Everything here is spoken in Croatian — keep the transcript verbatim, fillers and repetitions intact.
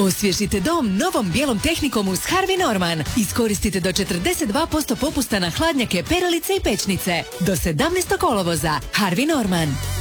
Osvježite dom novom bijelom tehnikom uz Harvey Norman. Iskoristite do četrdeset dva posto popusta na hladnjake, perilice i pećnice. Do sedamnaestog kolovoza. Harvey Norman.